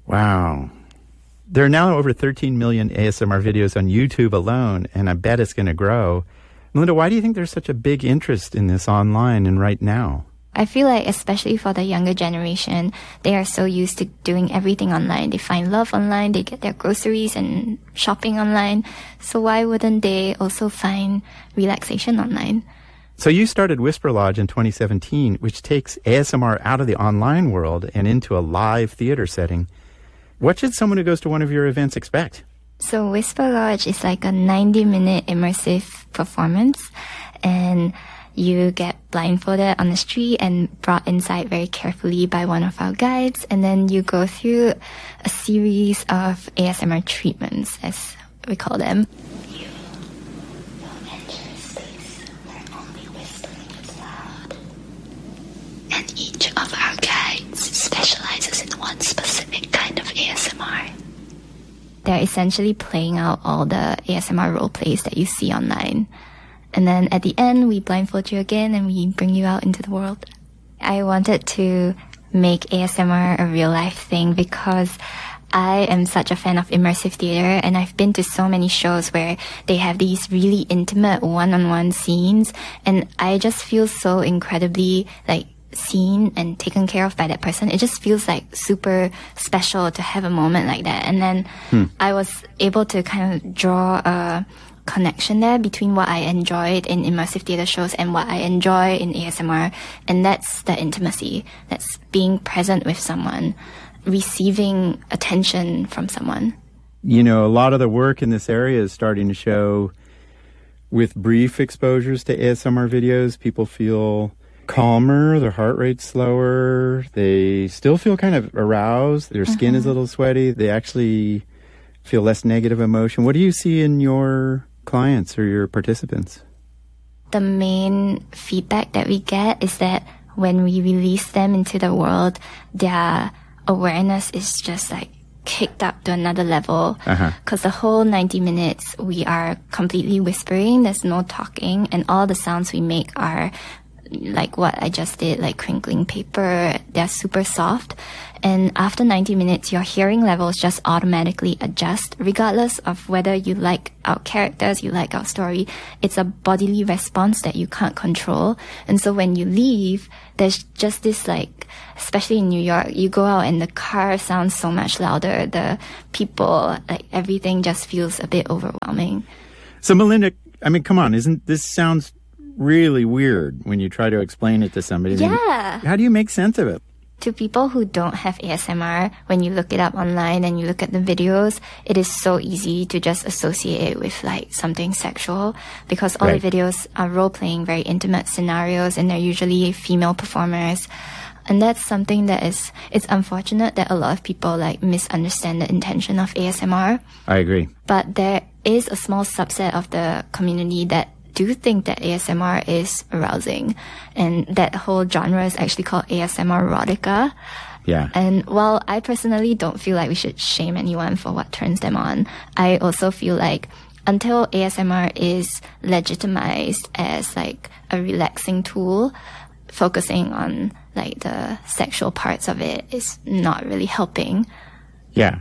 Wow. There are now over 13 million ASMR videos on YouTube alone, and I bet it's going to grow. Melinda, why do you think there's such a big interest in this online and right now? I feel like especially for the younger generation, they are so used to doing everything online. They find love online, they get their groceries and shopping online. So why wouldn't they also find relaxation online? So you started Whisper Lodge in 2017, which takes ASMR out of the online world and into a live theater setting. What should someone who goes to one of your events expect? So Whisper Lodge is like a 90-minute immersive performance, and you get blindfolded on the street and brought inside very carefully by one of our guides, and then you go through a series of ASMR treatments, as we call them. You will enter a space where only whispering is loud. And each of our guides specializes in one specific kind of ASMR. They're essentially playing out all the ASMR role plays that you see online. And then at the end, we blindfold you again and we bring you out into the world. I wanted to make ASMR a real life thing because I am such a fan of immersive theater, and I've been to so many shows where they have these really intimate one-on-one scenes, and I just feel so incredibly seen and taken care of by that person. It just feels like super special to have a moment like that. And then I was able to kind of draw a connection there between what I enjoyed in immersive theater shows and what I enjoy in ASMR. And that's the intimacy. That's being present with someone, receiving attention from someone. You know, a lot of the work in this area is starting to show with brief exposures to ASMR videos, people feel calmer, their heart rate's slower, they still feel kind of aroused, their skin is a little sweaty, they actually feel less negative emotion. What do you see in your clients or your participants? The main feedback that we get is that when we release them into the world, their awareness is just kicked up to another level. Because the whole 90 minutes, we are completely whispering, there's no talking, and all the sounds we make are like what I just did, like crinkling paper. They're super soft. And after 90 minutes, your hearing levels just automatically adjust, regardless of whether you like our characters, you like our story. It's a bodily response that you can't control. And so when you leave, there's just this especially in New York, you go out and the car sounds so much louder. The people, everything just feels a bit overwhelming. So Melinda, I mean, come on, this sounds really weird when you try to explain it to somebody. Yeah. How do you make sense of it? To people who don't have ASMR, when you look it up online and you look at the videos, it is so easy to just associate it with something sexual, because all the videos are role-playing very intimate scenarios, and they're usually female performers. And that's something that it's unfortunate that a lot of people misunderstand the intention of ASMR. I agree. But there is a small subset of the community that do think that ASMR is arousing, and that whole genre is actually called ASMR erotica. Yeah. And while I personally don't feel like we should shame anyone for what turns them on, I also feel like until ASMR is legitimized as a relaxing tool, focusing on the sexual parts of it is not really helping. Yeah.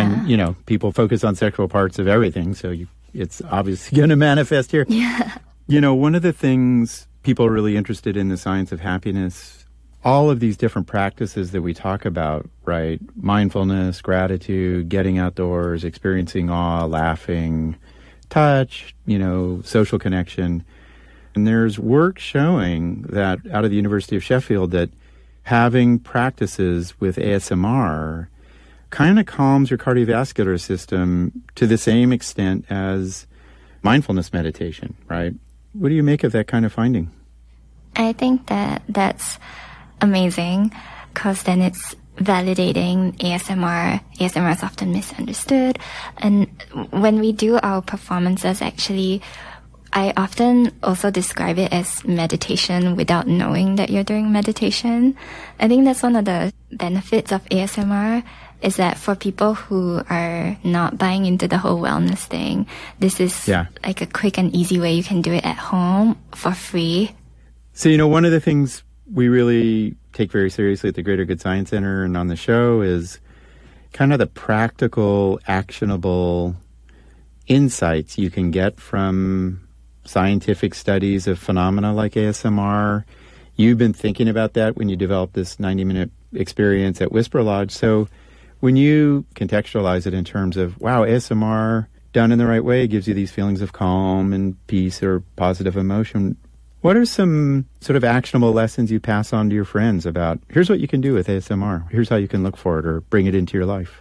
And people focus on sexual parts of everything, so it's obviously going to manifest here. Yeah. One of the things people are really interested in the science of happiness, all of these different practices that we talk about, right? Mindfulness, gratitude, getting outdoors, experiencing awe, laughing, touch, social connection. And there's work showing that out of the University of Sheffield that having practices with ASMR kind of calms your cardiovascular system to the same extent as mindfulness meditation, right? What do you make of that kind of finding? I think that that's amazing, because then it's validating ASMR. ASMR is often misunderstood. And when we do our performances, actually, I often also describe it as meditation without knowing that you're doing meditation. I think that's one of the benefits of ASMR, is that for people who are not buying into the whole wellness thing, this is a quick and easy way you can do it at home for free. So, one of the things we really take very seriously at the Greater Good Science Center and on the show is kind of the practical, actionable insights you can get from scientific studies of phenomena like ASMR. You've been thinking about that when you developed this 90-minute experience at Whisper Lodge. So when you contextualize it in terms of, wow, ASMR done in the right way gives you these feelings of calm and peace or positive emotion, what are some sort of actionable lessons you pass on to your friends about, here's what you can do with ASMR, here's how you can look for it or bring it into your life?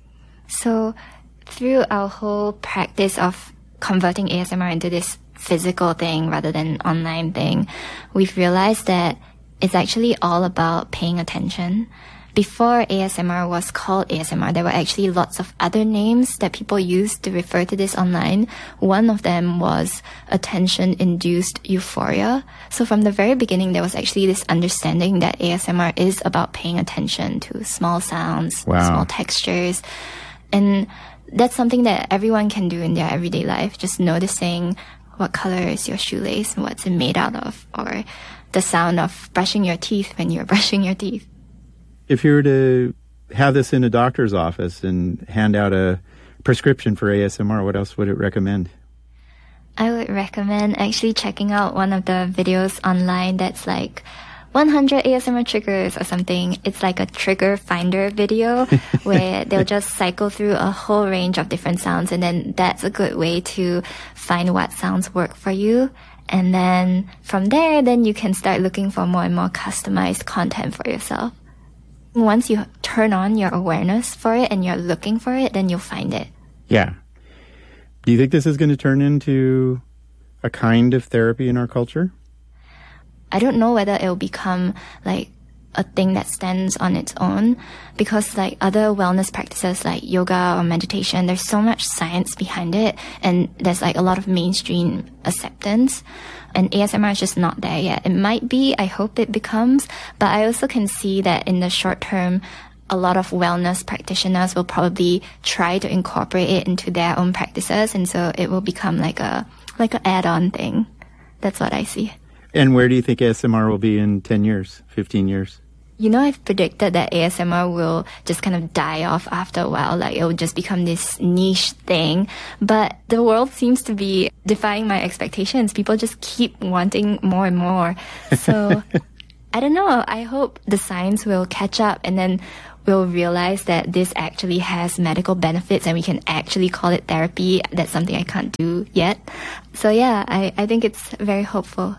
So through our whole practice of converting ASMR into this physical thing rather than online thing, we've realized that it's actually all about paying attention. Before ASMR was called ASMR, there were actually lots of other names that people used to refer to this online. One of them was attention-induced euphoria. So from the very beginning, there was actually this understanding that ASMR is about paying attention to small sounds, small textures. And that's something that everyone can do in their everyday life, just noticing what color is your shoelace and what's it made out of, or the sound of brushing your teeth when you're brushing your teeth. If you were to have this in a doctor's office and hand out a prescription for ASMR, what else would it recommend? I would recommend actually checking out one of the videos online that's like 100 ASMR triggers or something. It's like a trigger finder video where they'll just cycle through a whole range of different sounds, and then that's a good way to find what sounds work for you. And then from there, then you can start looking for more and more customized content for yourself. Once you turn on your awareness for it and you're looking for it, then you'll find it. Yeah. Do you think this is going to turn into a kind of therapy in our culture? I don't know whether it'll become like a thing that stands on its own, because like other wellness practices like yoga or meditation, there's so much science behind it and there's like a lot of mainstream acceptance, and ASMR is just not there yet. It might be, I hope it becomes, but I also can see that in the short term, a lot of wellness practitioners will probably try to incorporate it into their own practices, and so it will become like a add-on thing. That's what I see. And where do you think ASMR will be in 10 years, 15 years? You know, I've predicted that ASMR will just kind of die off after a while. Like, it will just become this niche thing. But the world seems to be defying my expectations. People just keep wanting more and more. So, I don't know. I hope the science will catch up and then we'll realize that this actually has medical benefits and we can actually call it therapy. That's something I can't do yet. So, yeah, I think it's very hopeful.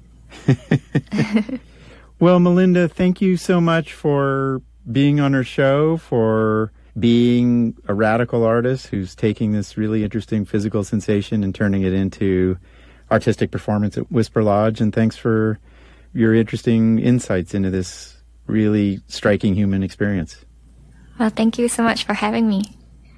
Well, Melinda, thank you so much for being on our show, for being a radical artist who's taking this really interesting physical sensation and turning it into artistic performance at Whisper Lodge. And thanks for your interesting insights into this really striking human experience. Well, thank you so much for having me.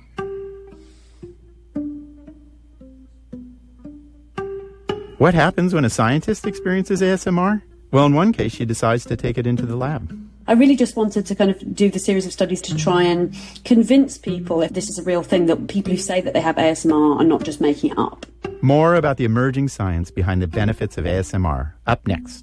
What happens when a scientist experiences ASMR? Well, in one case, she decides to take it into the lab. I really just wanted to kind of do the series of studies to try and convince people, if this is a real thing, that people who say that they have ASMR are not just making it up. More about the emerging science behind the benefits of ASMR, up next.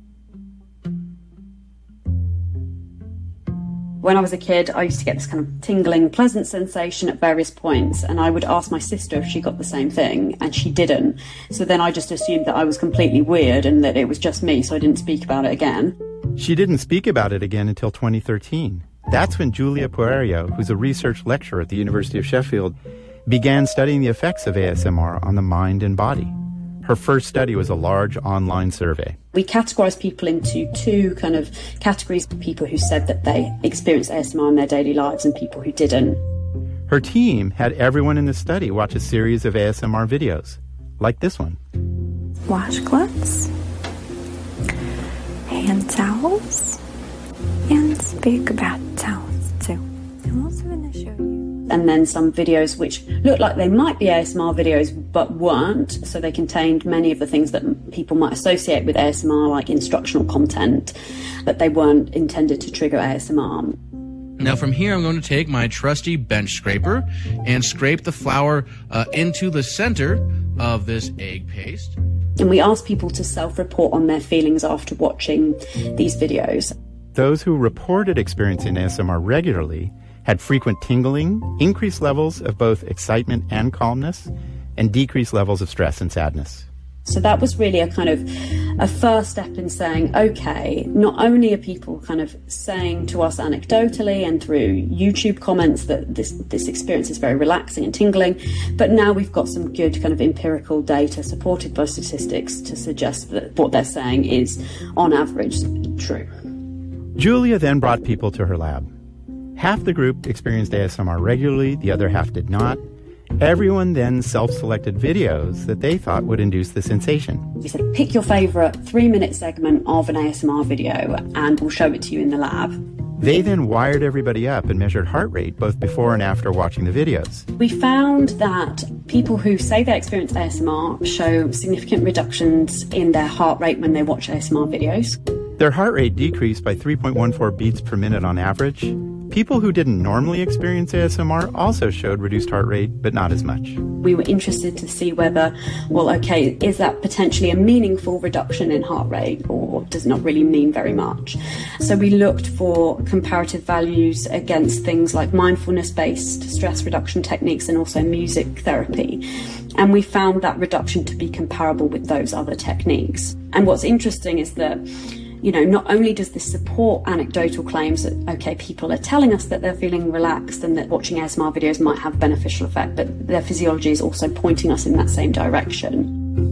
When I was a kid, I used to get this kind of tingling, pleasant sensation at various points, and I would ask my sister if she got the same thing, and she didn't. So then I just assumed that I was completely weird and that it was just me, so I didn't speak about it again. She didn't speak about it again until 2013. That's when Julia Puerio, who's a research lecturer at the University of Sheffield, began studying the effects of ASMR on the mind and body. Her first study was a large online survey. We categorised people into two kind of categories: people who said that they experienced ASMR in their daily lives and people who didn't. Her team had everyone in the study watch a series of ASMR videos, like this one. Washcloths, hand towels, and big bath towels too. I'm also going to show you. And then some videos which looked like they might be ASMR videos but weren't, so they contained many of the things that people might associate with ASMR, like instructional content, but they weren't intended to trigger ASMR. Now from here, I'm going to take my trusty bench scraper and scrape the flour into the center of this egg paste. And we asked people to self-report on their feelings after watching these videos. Those who reported experiencing ASMR regularly had frequent tingling, increased levels of both excitement and calmness, and decreased levels of stress and sadness. So that was really a kind of a first step in saying, okay, not only are people kind of saying to us anecdotally and through YouTube comments that this experience is very relaxing and tingling, but now we've got some good kind of empirical data supported by statistics to suggest that what they're saying is, on average, true. Julia then brought people to her lab. Half the group experienced ASMR regularly, the other half did not. Everyone then self-selected videos that they thought would induce the sensation. We said, pick your favourite 3-minute segment of an ASMR video and we'll show it to you in the lab. They then wired everybody up and measured heart rate both before and after watching the videos. We found that people who say they experience ASMR show significant reductions in their heart rate when they watch ASMR videos. Their heart rate decreased by 3.14 beats per minute on average. People who didn't normally experience ASMR also showed reduced heart rate, but not as much. We were interested to see whether, well, okay, is that potentially a meaningful reduction in heart rate, or does it not really mean very much? So we looked for comparative values against things like mindfulness-based stress reduction techniques and also music therapy. And we found that reduction to be comparable with those other techniques. And what's interesting is that, you know, not only does this support anecdotal claims that, okay, people are telling us that they're feeling relaxed and that watching ASMR videos might have a beneficial effect, but their physiology is also pointing us in that same direction.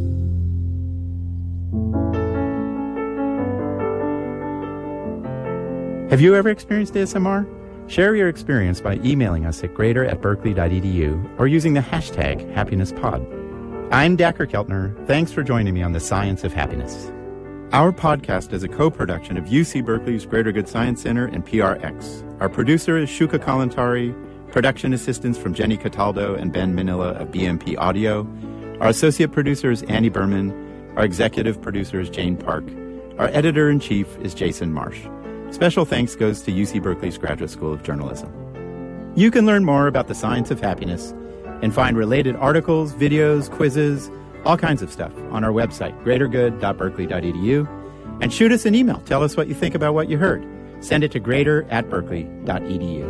Have you ever experienced ASMR? Share your experience by emailing us at greater@berkeley.edu or using the hashtag HappinessPod. I'm Dacher Keltner. Thanks for joining me on the Science of Happiness. Our podcast is a co-production of UC Berkeley's Greater Good Science Center and PRX. Our producer is Shuka Kalantari, production assistants from Jenny Cataldo and Ben Manila of BMP Audio. Our associate producer is Annie Berman. Our executive producer is Jane Park. Our editor-in-chief is Jason Marsh. Special thanks goes to UC Berkeley's Graduate School of Journalism. You can learn more about the science of happiness and find related articles, videos, quizzes, all kinds of stuff on our website, greatergood.berkeley.edu, and shoot us an email. Tell us what you think about what you heard. Send it to greater@berkeley.edu.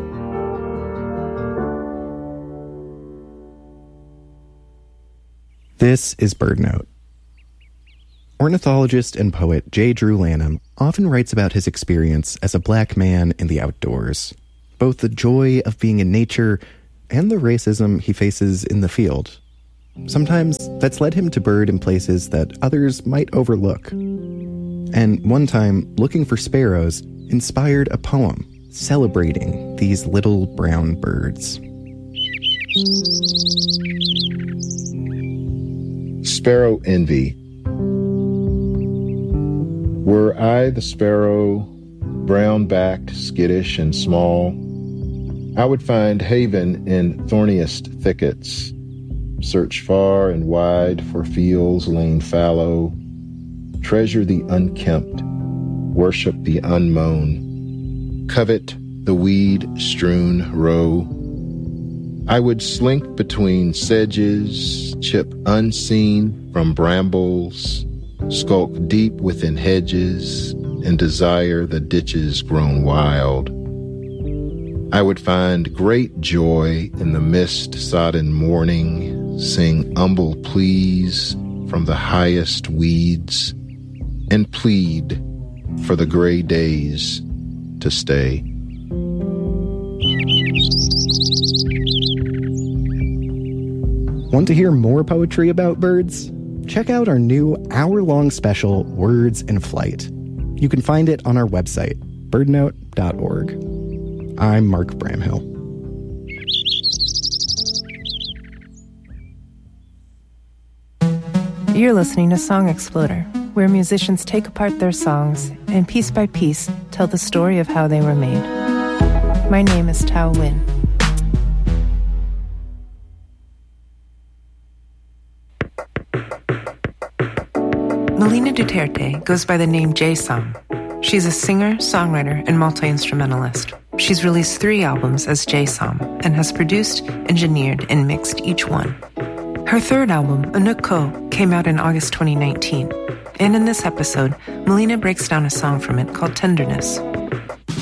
This is BirdNote. Ornithologist and poet J. Drew Lanham often writes about his experience as a black man in the outdoors, both the joy of being in nature and the racism he faces in the field. Sometimes that's led him to bird in places that others might overlook. And one time, looking for sparrows inspired a poem celebrating these little brown birds. Sparrow Envy. Were I the sparrow, brown-backed, skittish, and small, I would find haven in thorniest thickets, search far and wide for fields lain fallow, treasure the unkempt, worship the unmown, covet the weed-strewn row. I would slink between sedges, chip unseen from brambles, skulk deep within hedges, and desire the ditches grown wild. I would find great joy in the mist-sodden morning, sing humble pleas from the highest weeds, and plead for the gray days to stay. Want to hear more poetry about birds? Check out our new hour-long special, Words in Flight. You can find it on our website, birdnote.org. I'm Mark Bramhill. You're listening to Song Exploder, where musicians take apart their songs and piece by piece tell the story of how they were made. My name is Tao Lin. Melina Duterte goes by the name J-Som. She's a singer, songwriter, and multi-instrumentalist. She's released 3 albums as J-Som and has produced, engineered, and mixed each one. Her 3rd album, Anuk Ko, came out in August 2019. And in this episode, Melina breaks down a song from it called Tenderness.